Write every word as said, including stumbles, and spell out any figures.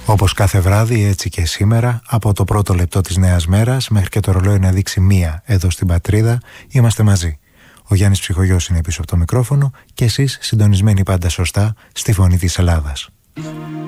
Όπως κάθε βράδυ, έτσι και σήμερα, από το πρώτο λεπτό της νέας μέρας μέχρι και το ρολόι να δείξει μία εδώ στην πατρίδα, είμαστε μαζί. Ο Γιάννης Ψυχογιός είναι πίσω από το μικρόφωνο και εσείς συντονισμένοι πάντα σωστά στη φωνή της Ελλάδας.